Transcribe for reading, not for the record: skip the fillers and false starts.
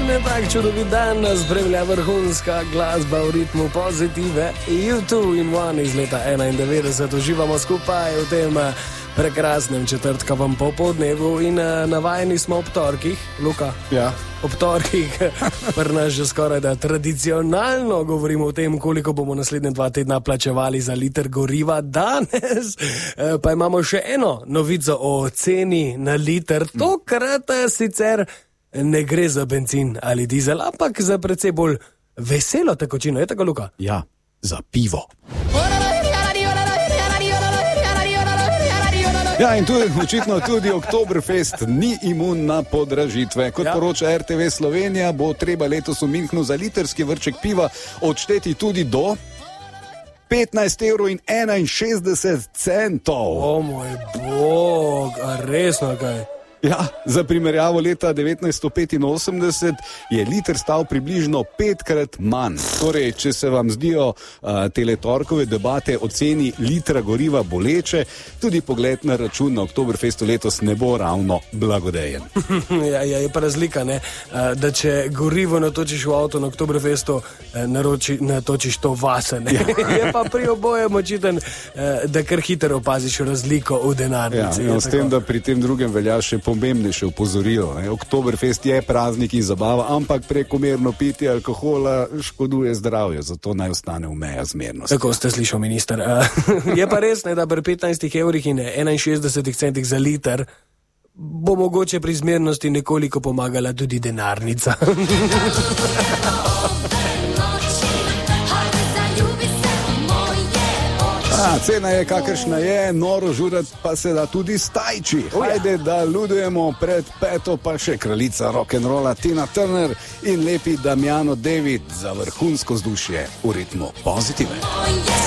Tak čudovit dan nas spremlja vrhunska glasba v ritmu pozitive. U2 in One iz leta 91 uživamo skupaj v tem prekrasnem četrtkovem popoldnevu in navajeni smo ob torkih, Luka. Ja. Ob torkih, pri nas že skoraj da tradicionalno govorimo o tem, koliko bomo naslednje 2 tedna plačevali za liter goriva. Danes pa imamo še eno novico o ceni na liter. Tokrat sicer ne gre za bencin ali dizel, ampak za precej bolj veselo tekočino. Je tako, Luka? Ja, za pivo. Ja, in očitno tudi Oktoberfest ni imun na podražitve. Kot poroča RTV Slovenija, bo treba letos v Münchnu za litrski vrček piva odšteti tudi do 15,61 €. O moj bog, a resno kaj? Ja, za primerjavo leta 1985 je liter stal približno 5-krat manj. Torej, če se vam zdijo tele torkove debate o ceni litra goriva boleče, tudi pogled na račun na Oktoberfestu letos ne bo ravno blagodejen. Ja, je pa razlika, ne? Da če gorivo natočiš v avto na Oktoberfestu, natočiš to vase. Ne? Ja. Je pa pri obojem očiten, da kar hitro opaziš razliko v denarnici. Ja, s tem, da pri tem drugem velja še pomembnejše opozorilo. Oktoberfest je praznik in zabava, ampak prekomerno pitje alkohola škoduje zdravju, zato naj ostane v meja zmernosti. Tako ste slišal, minister. Je pa res, ne, da pri 15 € in 61 centih za liter bo mogoče pri zmernosti nekoliko pomagala tudi denarnica. Cena je kakršna je, noro žurat pa se da tudi stajči. Hajde, da ludujemo pred peto, pa še kraljica rock'n'rolla Tina Turner in lepi Damiano David za vrhunsko vzdušje v ritmu pozitive.